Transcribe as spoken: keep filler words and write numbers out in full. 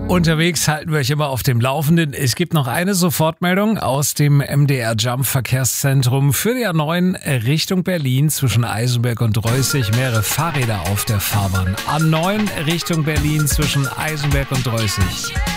Unterwegs halten wir euch immer auf dem Laufenden. Es gibt noch eine Sofortmeldung aus dem M D R Jump Verkehrszentrum für die A neun Richtung Berlin zwischen Eisenberg und Reußig. Mehrere Fahrräder auf der Fahrbahn. A neun Richtung Berlin zwischen Eisenberg und Reußig.